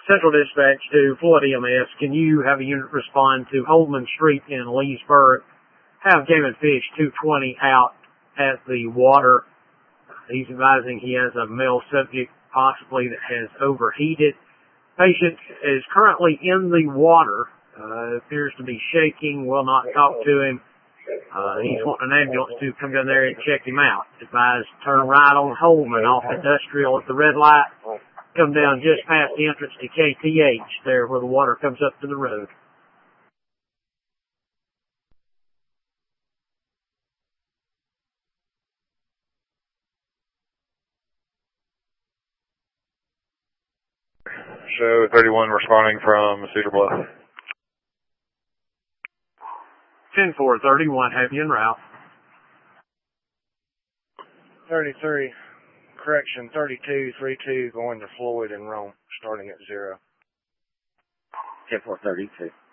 Central Dispatch to Flood EMS. Can you have a unit respond to Holman Street in Leesburg? Have Game and Fish 220 out at the water. He's advising he has a male subject possibly that has overheated. Patient is currently in the water. Appears to be shaking. Will not talk to him. He's wanting an ambulance to come down there and check him out. Advised turn right on Holman off Industrial at the red light. Come down just past the entrance to KTH there where the water comes up to the road. Show 31 responding from Cedar Bluff. 10-4-31, have you en route. 33, correction, 32-32 going to Floyd and Rome, starting at 0. 10-4-32.